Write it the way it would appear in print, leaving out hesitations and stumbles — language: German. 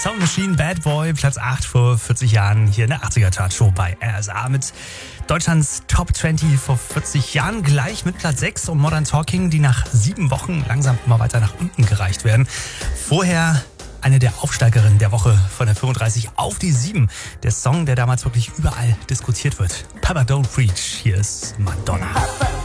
Sound Machine, Bad Boy, Platz 8 vor 40 Jahren hier in der 80er-Chart-Show bei RSA mit Deutschlands Top 20 vor 40 Jahren. Gleich mit Platz 6 und Modern Talking, die nach 7 Wochen langsam immer weiter nach unten gereicht werden. Vorher eine der Aufsteigerinnen der Woche von der 35 auf die 7. Der Song, der damals wirklich überall diskutiert wird. Papa Don't Preach, hier ist Madonna.